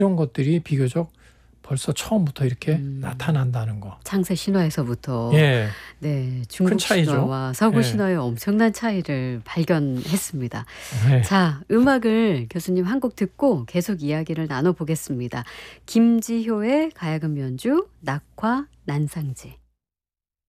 이런 것들이 비교적 벌써 처음부터 이렇게 나타난다는 거. 창세 신화에서부터 예. 네, 큰 중국 차이죠. 신화와 서구 예. 신화의 엄청난 차이를 발견했습니다. 예. 자, 음악을 교수님 한 곡 듣고 계속 이야기를 나눠보겠습니다. 김지효의 가야금 연주 낙화 난상지.